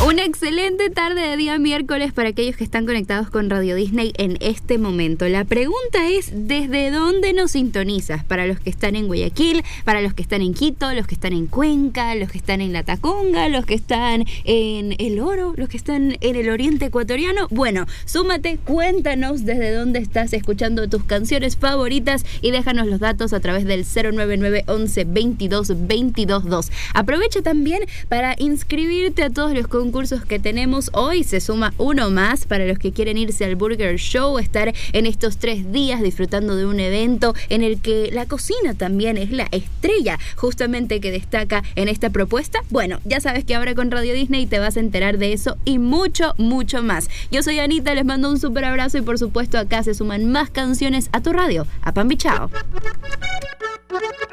Una excelente tarde de día miércoles para aquellos que están conectados con Radio Disney en este momento. La pregunta es, ¿desde dónde nos sintonizas? Para los que están en Guayaquil, para los que están en Quito, los que están en Cuenca, los que están en La Tacunga, los que están en El Oro, los que están en el Oriente Ecuatoriano. Bueno, súmate, cuéntanos desde dónde estás escuchando tus canciones favoritas y déjanos los datos a través del 099 11 22 22 2. Aprovecha también para inscribirte a todos los concursos que tenemos. Hoy se suma uno más para los que quieren irse al Burger Show, estar en estos 3 días disfrutando de un evento en el que la cocina también es la estrella justamente que destaca en esta propuesta. Bueno, ya sabes que ahora con Radio Disney te vas a enterar de eso y mucho, mucho más. Yo soy Anita, les mando un súper abrazo y por supuesto acá se suman más canciones a tu radio. A Pambi, chao.